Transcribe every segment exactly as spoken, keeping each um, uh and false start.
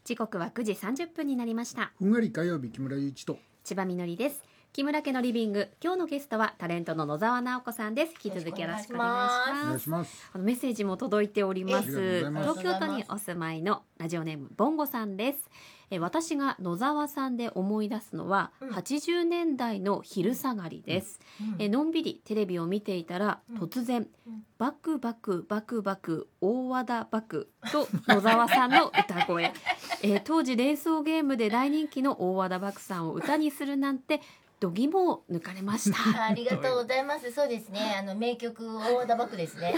時刻はくじさんじゅっぷんになりました。 ふんわり火曜日、木村祐一と千葉みのりです。木村家のリビング、今日のゲストはタレントの野沢直子さんです。引き続きよろしくお願いします。 お願いします。 あのメッセージも届いております。東京都にお住まいのラジオネームボンゴさんです。え私が野沢さんで思い出すのは、うん、はちじゅうねんだいの昼下がりです、うん、えのんびりテレビを見ていたら、うん、突然、うん、バクバクバクバク大和田バクと野沢さんの歌声、えー、当時レースゲームで大人気の大和田バクさんを歌にするなんて度肝を抜かれましたありがとうございます。そうですね、あの名曲大和田バクですね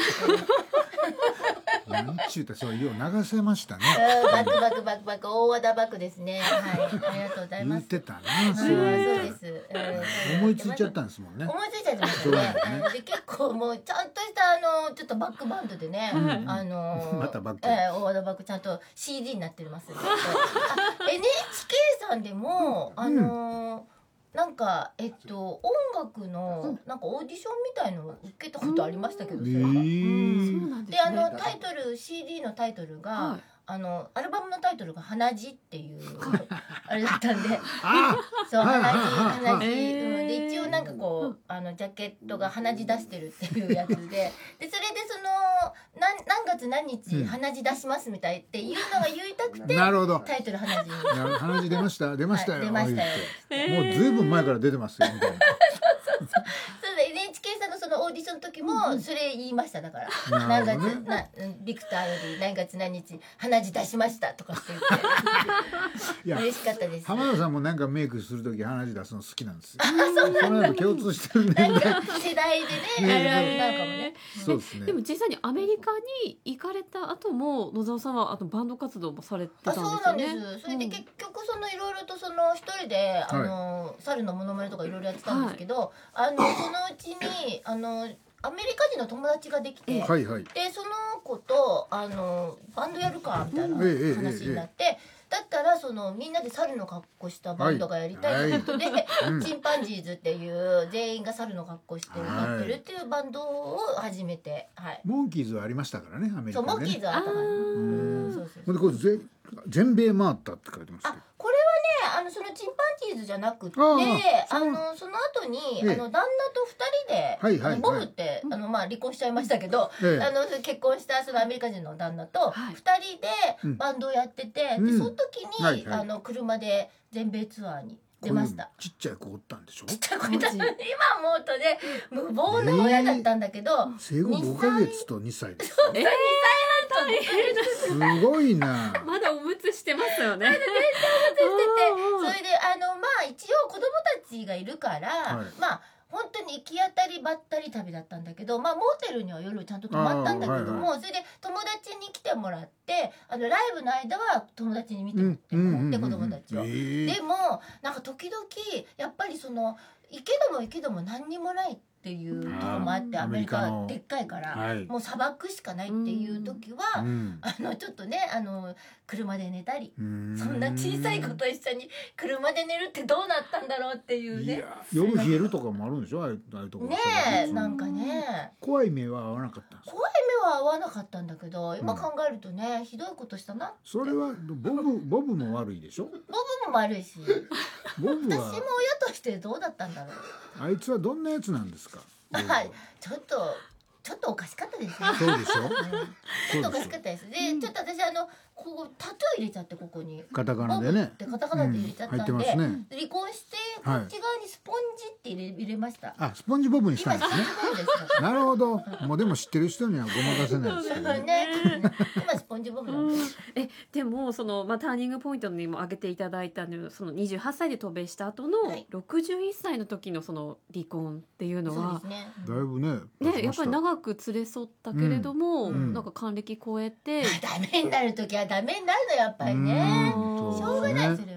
何ちゅうたそうよう流せましたねバクバクバクバク大和田バクですね。はい、ありがとうございます。 言ってたね。 そうです、えー、思いついちゃったんですもんね。 思いついちゃってましたね。ねで結構もうちゃんとしたあのちょっとバックバンドでね、うん、あのまたバック、 えー、大和田バクちゃんと シーディー になってますんであ エヌエイチケー さんでも、うん、あのーなんかえっと音楽のなんかオーディションみたいのを受けたことありましたけど、それは、うん、であのタイトル シーディー のタイトルが、はい、あのアルバムのタイトルが花地っていうあれだったんでそう花地花地、うん、で一応なんかこうあのジャケットが花地出してるっていうやつででそれでその何, 何月何日、うん、花地出しますみたいっていうのが言いたくてなるほどタイトル花地に花地出ました出ましたよ、 はい、出ましたよ、 もうずいぶん前から出てますよみたいなそうそうそうで エヌエイチケー さんのそのオーディションの時もそれ言いましただから、何月なビクターより何月何日花地出しましたとかって言っていや嬉しかったです。 浜田さんもなんかメイクする時花地出すの好きなんですよ。 あそうなんだ。 共通してる年代世代でねあるあるなんかもね。 そうですね。 でも実際にアメリカに行かれた後も野沢さんはあとバンド活動もされてたんですよね。 あそうなんです。それで結局そのいろいろとその一人であの、はい、猿のモノマネとかいろいろやってたんですけど、はい、あのそのうちにあのアメリカ人の友達ができて、 はいはい、でその子とあのバンドやるかみたいな話になって、ええええ、だったらそのみんなで猿の格好したバンドがやりたいということで、はいはい、チンパンジーズっていう全員が猿の格好して歌ってるっていうバンドを始めて、はい、 モンキーズはありましたからねアメリカでね。 そうモンキーズはあったから、うんそうそうそうでこれぜ全米回ったって書いてますけど、 あこれはねあのそのチンパンジーズじゃなくて あ, あのその後に、ええ、あの旦那とふたりで、はいはいはい、ボブって、あの、まあ、離婚しちゃいましたけど、ええ、あの結婚したそのアメリカ人の旦那とふたりでバンドをやってて、うん、でその時に、はいはい、あの車で全米ツアーに出ました。 ちっちゃい子おったんでしょ。 ちっちゃい子いた。今思うとね無謀な親だったんだけど、えー、 生後ごかげつとにさいです。 えー、にさいはんとすごいな。 まだおむつしてますよね。 全然おむつしてて、それであのまあ一応子供たちがいるから、はい、まあ本当に行き当たりばったり旅だったんだけど、まあモーテルには夜ちゃんと泊まったんだけども、はいはい、それで友達に来てもらって、あのライブの間は友達に見てもらってもらって、子供たちを、えー、でもなんか時々やっぱりその行けども行けども何にもないっていうところもあって、アメリカでっかいから、はい、もう砂漠しかないっていう時は、うん、あのちょっとねあの車で寝たり、うん、そんな小さい子と一緒に車で寝るってどうなったんだろうっていうね。 夜冷えるとかもあるんでしょ、ああいうところねえ、なんかね怖い目は合わなかったんですか。 怖い目は合わなかったんだけど、今考えるとね、うん、ひどいことしたなって。 それはボブボブも悪いでしょ。ボブも悪いしボブは私も親としてどうだったんだろう。 あいつはどんなやつなんですか。 はい、ちょっとちょっとおかしかったですね。 そうでしょ、うん、 ちょっとおかしかったです。で、うん、ちょっと私あのここタトゥー入れちゃって、ここにカタカナでね、 でカタカナで入れちゃったんで、うんね、離婚してこはい、 っち側にスポンジって入れ入れました。 あ、スポンジボブにしたんですね。なるほど。もうでも知ってる人にはごまかせないですけどね。 ね今スポンジボブなんです。 えでもその、まあ、ターニングポイントにも挙げていただいたのそのにじゅうはっさいで渡米した後のろくじゅういっさいの時のその離婚っていうのは、 そうですね、 だいぶね、 ねやっぱり長く連れ添ったけれども、うん、なんか還暦超えて、 ダメになる時はダメになるのやっぱりね。しょうがないですよ